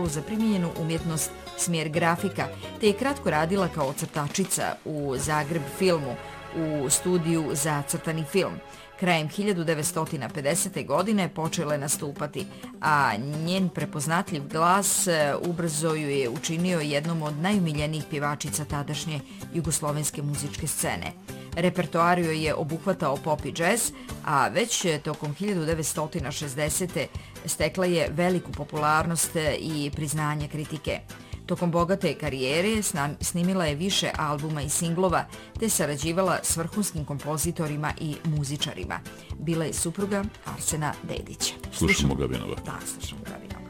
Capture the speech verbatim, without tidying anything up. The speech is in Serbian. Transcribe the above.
školu za primijenjenu umjetnost smjer grafika, te je kratko radila kao crtačica u Zagreb filmu u studiju za crtani film. Krajem hiljadu devetsto pedesete. godine počela je nastupati, a njen prepoznatljiv glas ubrzo ju je učinio jednom od najumiljenijih pjevačica tadašnje jugoslovenske muzičke scene. Repertoar joj je obuhvatao pop i džez, a već tokom hiljadu devetsto šezdesete. stekla je veliku popularnost i priznanje kritike. Tokom bogate karijere snimila je više albuma i singlova, te sarađivala s vrhunskim kompozitorima i muzičarima. Bila je supruga Arsena Dedića. Slušamo Gabinova. Da, slušamo Gabinova.